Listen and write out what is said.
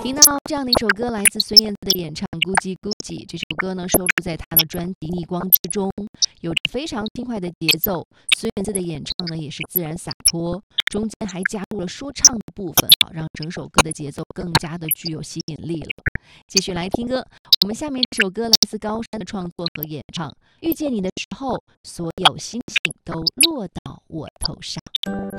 听到这样的一首歌，来自孙燕姿的演唱《咕叽咕叽》。这首歌呢，收录在她的专辑《逆光》之中，有着非常轻快的节奏。孙燕姿的演唱呢，也是自然洒脱，中间还加入了说唱的部分，好让整首歌的节奏更加的具有吸引力了。继续来听歌，我们下面这首歌来自高山的创作和演唱，《遇见你的时候，所有星星都落到我头上》。